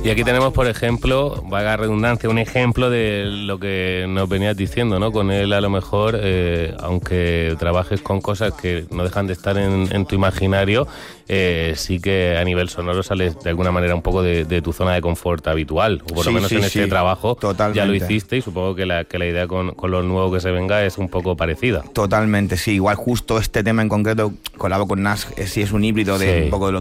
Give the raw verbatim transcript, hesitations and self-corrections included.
Y aquí tenemos, por ejemplo, valga redundancia, un ejemplo de lo que nos venías diciendo, ¿no? Con él, a lo mejor, eh, aunque trabajes con cosas que no dejan de estar en, en tu imaginario, eh, sí que a nivel sonoro sales de alguna manera un poco de, de tu zona de confort habitual, o por Sí, lo menos sí, en este sí, trabajo totalmente. ya lo hiciste, y supongo que la, que la idea con, con lo nuevo que se venga es un poco parecida. Totalmente, sí. Igual justo este tema en concreto, colabo con Nash, eh, sí es un híbrido de Sí. un poco de lo